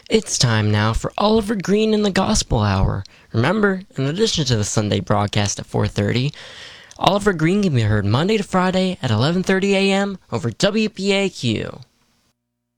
It's time now for Oliver Green in the Gospel Hour. Remember, in addition to the Sunday broadcast at 4:30, Oliver Green can be heard Monday to Friday at 11:30 a.m. over WPAQ.